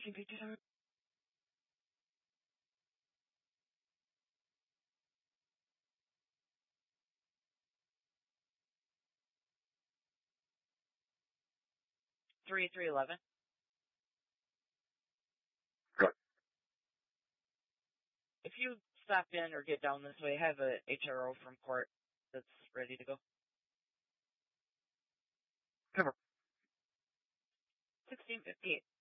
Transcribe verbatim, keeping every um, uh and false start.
Can we get our... three three eleven. Good. If you stop in or get down this way, I have a H R O from court that's ready to go. Cover. sixteen fifty-eight.